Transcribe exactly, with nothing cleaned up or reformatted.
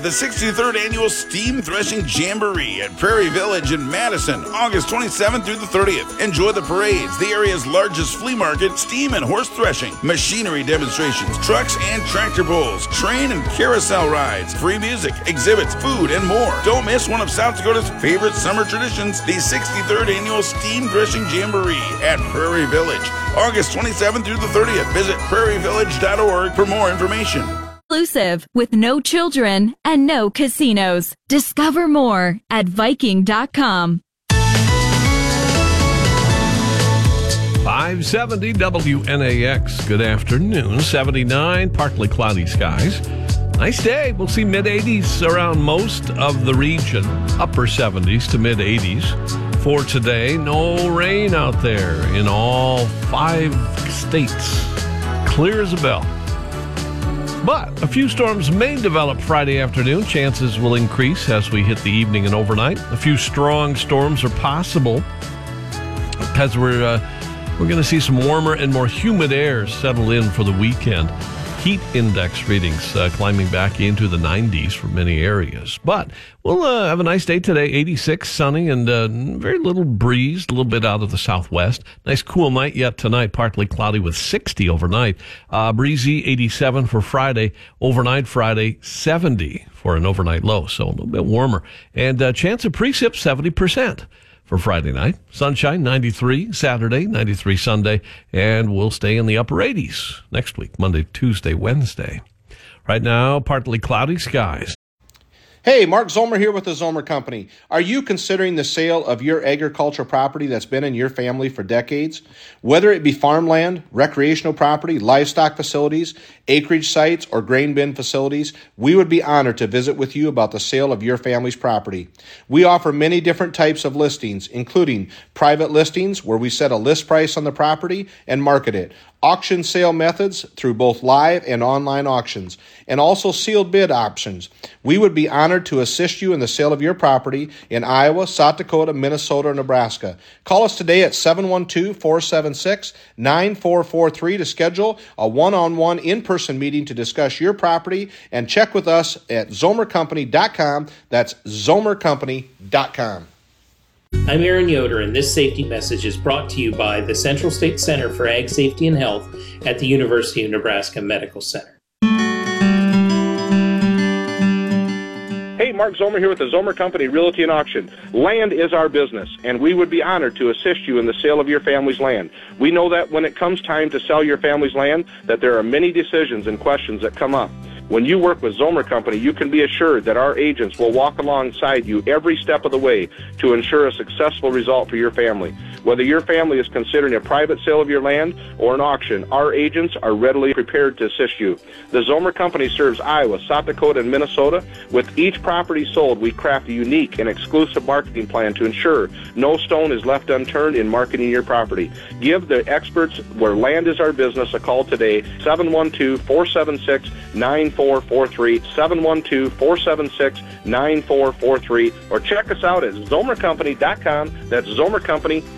The sixty-third Annual Steam Threshing Jamboree at Prairie Village in Madison, August twenty-seventh through the thirtieth. Enjoy the parades, the area's largest flea market, steam and horse threshing, machinery demonstrations, trucks and tractor pulls, train and carousel rides, free music, exhibits, food, and more. Don't miss one of South Dakota's favorite summer traditions, the sixty-third Annual Steam Threshing Jamboree at Prairie Village, August twenty-seventh through the thirtieth. Visit prairie village dot org for more information. Exclusive with no children and no casinos. Discover more at Viking dot com. five seventy W N A X. Good afternoon. seventy-nine, partly cloudy skies. Nice day. We'll see mid-eighties around most of the region. Upper seventies to mid-eighties. For today, no rain out there in all five states. Clear as a bell. But a few storms may develop Friday afternoon. Chances will increase as we hit the evening and overnight. A few strong storms are possible because we're uh, we're going to see some warmer and more humid air settle in for the weekend. Heat index readings uh, climbing back into the nineties for many areas. But we'll uh, have a nice day today, eighty-six, sunny, and uh, very little breeze, a little bit out of the southwest. Nice cool night yet tonight, partly cloudy with sixty overnight. Uh, breezy, eighty-seven for Friday. Overnight Friday, seventy for an overnight low, so a little bit warmer. And uh, chance of precip, seventy percent. For Friday night. Sunshine, ninety-three. Saturday, ninety-three Sunday. And we'll stay in the upper eighties next week, Monday, Tuesday, Wednesday. Right now, partly cloudy skies. Hey, Mark Zomer here with the Zomer Company. Are you considering the sale of your agricultural property that's been in your family for decades? Whether it be farmland, recreational property, livestock facilities, acreage sites, or grain bin facilities, we would be honored to visit with you about the sale of your family's property. We offer many different types of listings, including private listings where we set a list price on the property and market it, auction sale methods through both live and online auctions, and also sealed bid options. We would be honored to assist you in the sale of your property in Iowa, South Dakota, Minnesota, or Nebraska. Call us today at seven one two, four seven six, nine four four three to schedule a one-on-one in-person meeting to discuss your property, and check with us at zomer company dot com. That's zomer company dot com. I'm Aaron Yoder, and this safety message is brought to you by the Central State Center for Ag Safety and Health at the University of Nebraska Medical Center. Hey, Mark Zomer here with the Zomer Company Realty and Auction. Land is our business, and we would be honored to assist you in the sale of your family's land. We know that when it comes time to sell your family's land, that there are many decisions and questions that come up. When you work with Zomer Company, you can be assured that our agents will walk alongside you every step of the way to ensure a successful result for your family. Whether your family is considering a private sale of your land or an auction, our agents are readily prepared to assist you. The Zomer Company serves Iowa, South Dakota, and Minnesota. With each property sold, we craft a unique and exclusive marketing plan to ensure no stone is left unturned in marketing your property. Give the experts where land is our business a call today, seven one two, four seven six, nine four four three, seven one two, four seven six, nine four four three, or check us out at zomer company dot com. That's Zomer Company